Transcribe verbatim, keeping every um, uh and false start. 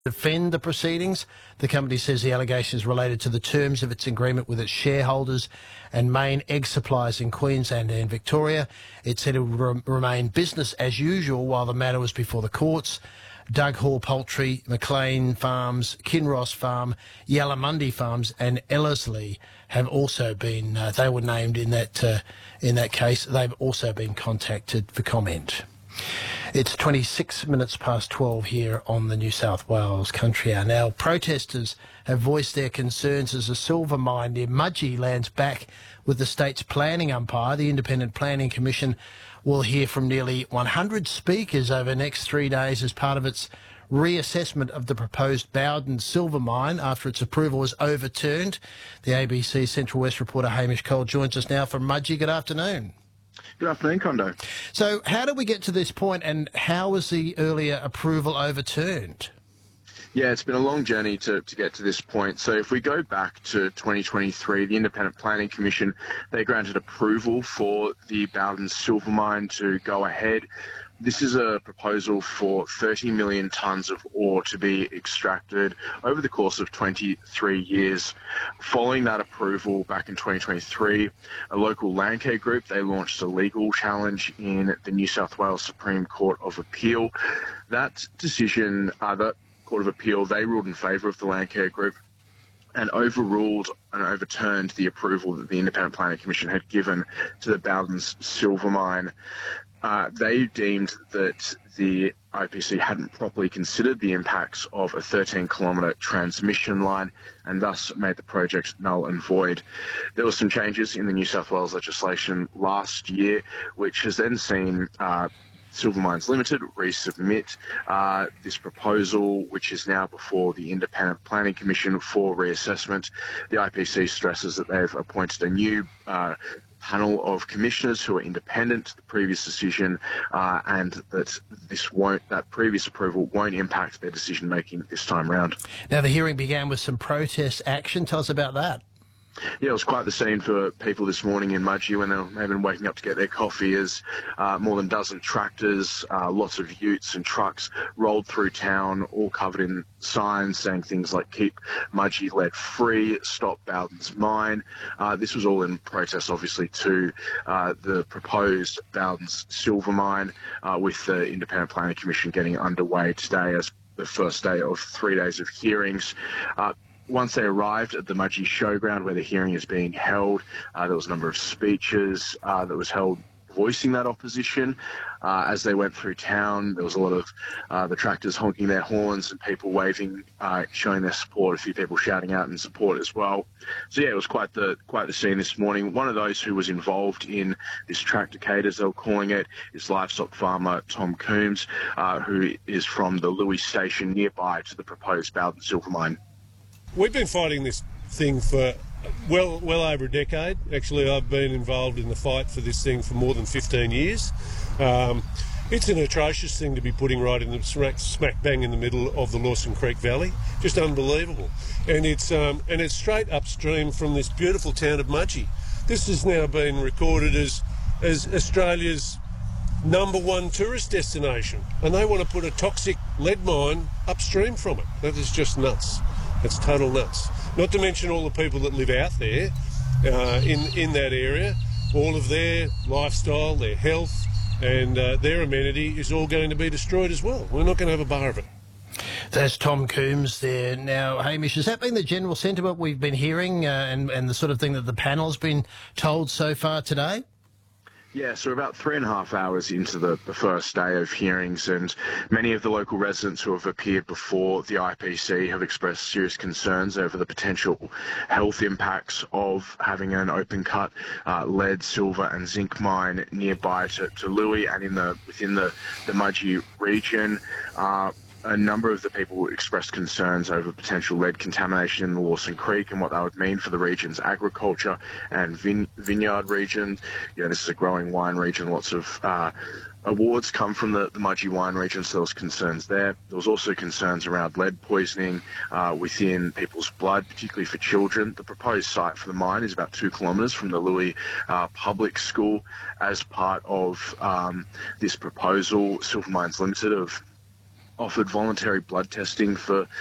defend the proceedings. The company says the allegation is related to the terms of its agreement with its shareholders and main egg suppliers in Queensland and Victoria. It said it would re- remain business as usual while the matter was before the courts. Doug Hall Poultry, McLean Farms, Kinross Farm, Yallamundi Farms and Ellerslie have also been, uh, they were named in that, uh, in that case. They've also been contacted for comment. It's twenty-six minutes past twelve here on the New South Wales Country Hour. Now, protesters have voiced their concerns as a silver mine near Mudgee lands back with the state's planning umpire. The Independent Planning Commission will hear from nearly one hundred speakers over the next three days as part of its reassessment of the proposed Bowden silver mine after its approval was overturned. The A B C Central West reporter Hamish Cole joins us now from Mudgee. Good afternoon. Good afternoon, Condo. So how did we get to this point and how was the earlier approval overturned? Yeah, it's been a long journey to, to get to this point. So if we go back to twenty twenty-three, the Independent Planning Commission, they granted approval for the Bowden silver mine to go ahead. This is a proposal for thirty million tonnes of ore to be extracted over the course of twenty-three years. Following that approval back in twenty twenty-three, a local Landcare group, they launched a legal challenge in the New South Wales Supreme Court of Appeal. That decision, uh, that Court of Appeal, they ruled in favour of the Landcare group and overruled and overturned the approval that the Independent Planning Commission had given to the Bowden's silver mine. Uh, they deemed that the I P C hadn't properly considered the impacts of a thirteen kilometre transmission line and thus made the project null and void. There were some changes in the New South Wales legislation last year, which has then seen uh, Silver Mines Limited resubmit uh, this proposal, which is now before the Independent Planning Commission for reassessment. The I P C stresses that they've appointed a new uh, panel of commissioners who are independent to the previous decision, uh, and that this won't, that previous approval won't impact their decision making this time round. Now, the hearing began with some protest action. Tell us about that. Yeah, it was quite the scene for people this morning in Mudgee when they were, they've been waking up to get their coffee as uh, more than a dozen tractors, uh, lots of utes and trucks rolled through town, all covered in signs saying things like keep Mudgee lead free, stop Bowden's mine. Uh, this was all in protest, obviously, to uh, the proposed Bowden's silver mine, uh, with the Independent Planning Commission getting underway today as the first day of three days of hearings. Uh, Once they arrived at the Mudgee Showground where the hearing is being held, uh, there was a number of speeches uh, that was held voicing that opposition. Uh, as they went through town, there was a lot of uh, the tractors honking their horns and people waving, uh, showing their support, a few people shouting out in support as well. So yeah, it was quite the quite the scene this morning. One of those who was involved in this tractorcade, as they were calling it, is livestock farmer Tom Coombs, uh, who is from the Louis station nearby to the proposed Bowden silver mine. We've been fighting this thing for well well over a decade. Actually, I've been involved in the fight for this thing for more than fifteen years. Um, it's an atrocious thing to be putting right in the smack, smack bang in the middle of the Lawson Creek Valley. Just unbelievable. And it's um, and it's straight upstream from this beautiful town of Mudgee. This has now been recorded as as Australia's number one tourist destination, and they want to put a toxic lead mine upstream from it. That is just nuts. It's total nuts. Not to mention all the people that live out there uh, in, in that area. All of their lifestyle, their health and uh, their amenity is all going to be destroyed as well. We're not going to have a bar of it. That's Tom Coombs there. Now, Hamish, has that been the general sentiment we've been hearing uh, and, and the sort of thing that the panel's been told so far today? Yeah, so about three and a half hours into the, the first day of hearings, and many of the local residents who have appeared before the I P C have expressed serious concerns over the potential health impacts of having an open-cut uh, lead, silver and zinc mine nearby to, to Louis and in the within the, the Mudgee region. Uh, A number of the people expressed concerns over potential lead contamination in the Lawson Creek and what that would mean for the region's agriculture and vine- vineyard region. You know, this is a growing wine region. Lots of uh, awards come from the, the Mudgee wine region, so there was concerns there. There was also concerns around lead poisoning uh, within people's blood, particularly for children. The proposed site for the mine is about two kilometres from the Louis uh, Public School. As part of um, this proposal, Silver Mines Limited have offered voluntary blood testing for